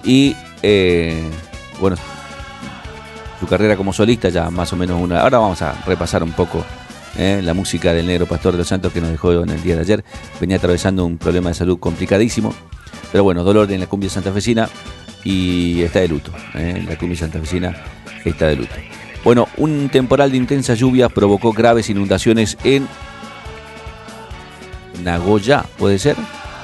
Y bueno, su carrera como solista ya más o menos una... Ahora vamos a repasar un poco la música del Negro Pastor de los Santos, que nos dejó en el día de ayer. Venía atravesando un problema de salud complicadísimo, pero bueno, dolor en la cumbia santafesina y está de luto. La cumbia santafesina está de luto. Bueno, un temporal de intensas lluvias provocó graves inundaciones en Nagoya, ¿puede ser?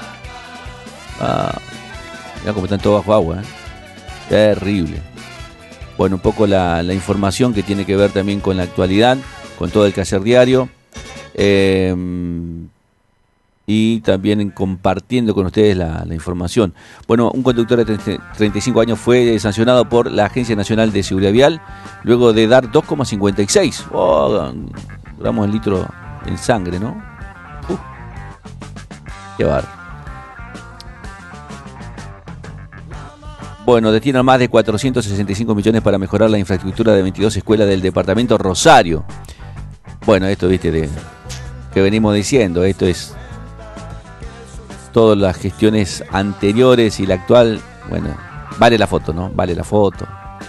Mirá cómo están todos bajo agua, Terrible. Bueno, un poco la información que tiene que ver también con la actualidad, con todo el quehacer diario, y también compartiendo con ustedes la información. Bueno, un conductor de 35 años fue sancionado por la Agencia Nacional de Seguridad Vial luego de dar 2,56 gramos en litro en sangre, ¿no? Qué barro. Bueno, destinan más de 465 millones para mejorar la infraestructura de 22 escuelas del departamento Rosario. Bueno, esto, viste, que venimos diciendo, esto es todas las gestiones anteriores y la actual. Bueno, vale la foto, ¿no? Vale la foto.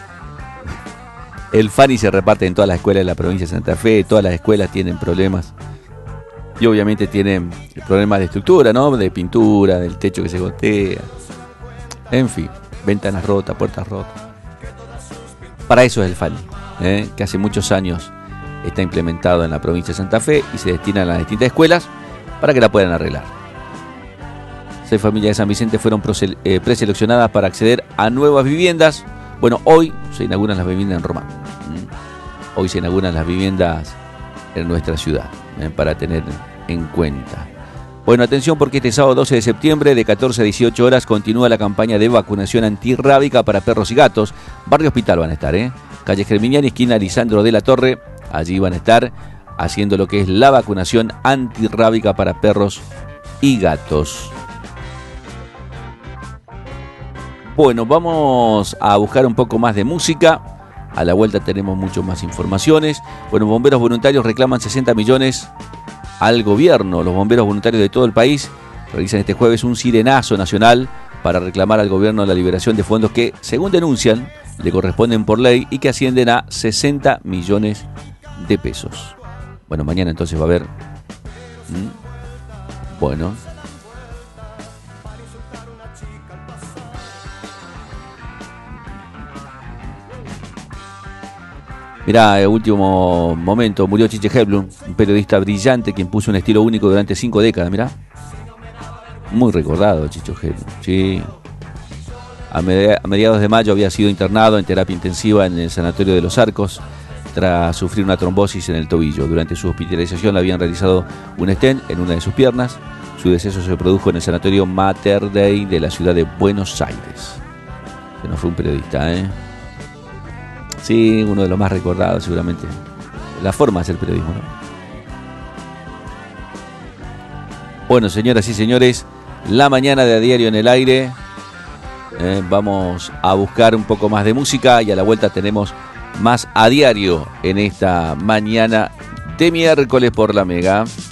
El FANI se reparte en todas las escuelas de la provincia de Santa Fe, todas las escuelas tienen problemas. Y obviamente tienen problemas de estructura, ¿no? De pintura, del techo que se gotea. En fin. Ventanas rotas, puertas rotas. Para eso es el FANI, que hace muchos años está implementado en la provincia de Santa Fe y se destina a las distintas escuelas para que la puedan arreglar. 6 familias de San Vicente fueron preseleccionadas para acceder a nuevas viviendas. Bueno, hoy se inauguran las viviendas en Román. Hoy se inauguran las viviendas en nuestra ciudad, para tener en cuenta. Bueno, atención, porque este sábado 12 de septiembre de 14 a 18 horas continúa la campaña de vacunación antirrábica para perros y gatos. Barrio Hospital van a estar, calle Germiniani, esquina Lisandro de la Torre. Allí van a estar haciendo lo que es la vacunación antirrábica para perros y gatos. Bueno, vamos a buscar un poco más de música. A la vuelta tenemos mucho más informaciones. Bueno, bomberos voluntarios reclaman 60 millones al gobierno. Los bomberos voluntarios de todo el país realizan este jueves un sirenazo nacional para reclamar al gobierno la liberación de fondos que, según denuncian, le corresponden por ley y que ascienden a 60 millones de pesos. Bueno, mañana entonces va a haber... Bueno. Mirá, último momento, murió Chiche Helblum, un periodista brillante que impuso un estilo único durante 5 décadas, mirá. Muy recordado Chicho Helblum, sí. A mediados de mayo había sido internado en terapia intensiva en el Sanatorio de los Arcos tras sufrir una trombosis en el tobillo. Durante su hospitalización le habían realizado un stent en una de sus piernas. Su deceso se produjo en el Sanatorio Mater Dei de la ciudad de Buenos Aires. Que no fue un periodista, Sí, uno de los más recordados seguramente. La forma de hacer periodismo, ¿no? Bueno, señoras y señores, la mañana de A Diario en el Aire. Vamos a buscar un poco más de música y a la vuelta tenemos más A Diario en esta mañana de miércoles por la Mega.